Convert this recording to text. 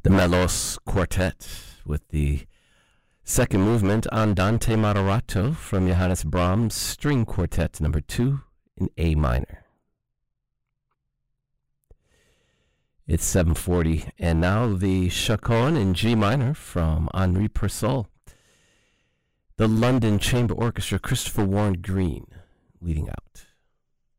The Melos Quartet with the second movement, Andante Moderato, from Johannes Brahms String Quartet number 2 in A minor. It's 7:40, and now the Chaconne in G minor from Henri Purcell. The London Chamber Orchestra, Christopher Warren Green leading out.